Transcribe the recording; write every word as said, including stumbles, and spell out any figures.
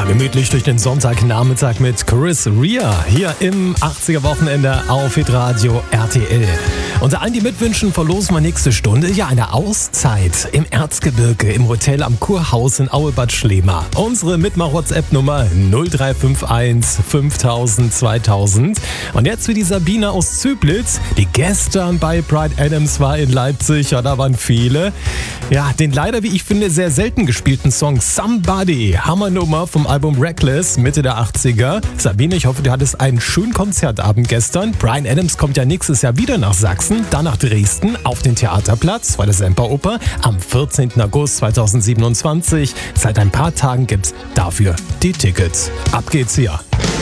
gemütlich durch den Sonntagnachmittag mit Chris Rea hier im achtziger-Wochenende auf Hitradio R T L. Unter allen, die mitwünschen, verlosen wir nächste Stunde ja eine Auszeit im Erzgebirge im Hotel am Kurhaus in Aue-Bad Schlema. Unsere Mitmach-WhatsApp-Nummer null drei fünf eins fünftausend zweitausend. Und jetzt wie die Sabine aus Züblitz, die gestern bei Bryan Adams war in Leipzig. Ja, da waren viele. Ja, den leider, wie ich finde, sehr selten gespielten Song Somebody. Hammernummer vom Album Reckless, Mitte der achtziger. Sabine, ich hoffe, du hattest einen schönen Konzertabend gestern. Bryan Adams kommt ja nächstes Jahr wieder nach Sachsen, dann nach Dresden auf den Theaterplatz bei der Semperoper am vierzehnten August zweitausendsiebenundzwanzig. Seit ein paar Tagen gibt's dafür die Tickets. Ab geht's hier.